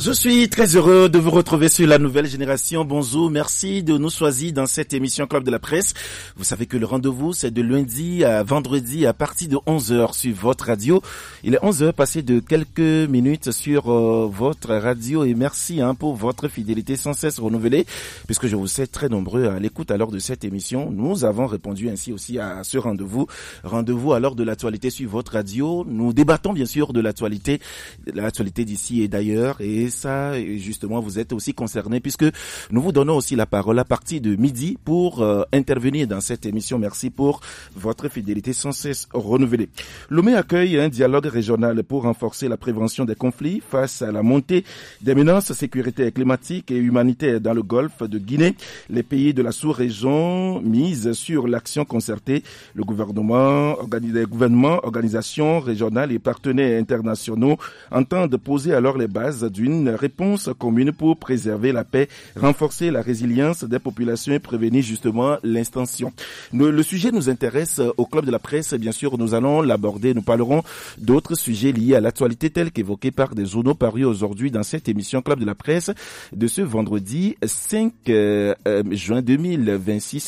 Je suis très heureux de vous retrouver sur la nouvelle génération. Bonjour, merci de nous choisir dans cette émission Club de la Presse. Vous savez que le rendez-vous, c'est de lundi à vendredi à partir de 11h sur votre radio. Il est 11h passé de quelques minutes sur votre radio et merci pour votre fidélité sans cesse renouvelée puisque je vous sais très nombreux à l'écoute à l'heure de cette émission. Nous avons répondu ainsi aussi à ce rendez-vous à l'heure de l'actualité sur votre radio. Nous débattons bien sûr de l'actualité d'ici et d'ailleurs et ça, justement, vous êtes aussi concernés puisque nous vous donnons aussi la parole à partir de midi pour intervenir dans cette émission. Merci pour votre fidélité sans cesse renouvelée. Lomé accueille un dialogue régional pour renforcer la prévention des conflits face à la montée des menaces sécuritaires climatiques et humanitaires dans le golfe de Guinée. Les pays de la sous-région misent sur l'action concertée. Le gouvernement, organisations régionales et partenaires internationaux entendent poser alors les bases d'une réponse commune pour préserver la paix, renforcer la résilience des populations et prévenir justement l'extension. Le sujet nous intéresse au Club de la Presse. Bien sûr, nous allons l'aborder. Nous parlerons d'autres sujets liés à l'actualité tels qu'évoqués par des journaux parus aujourd'hui dans cette émission Club de la Presse de ce vendredi 5 juin 2026.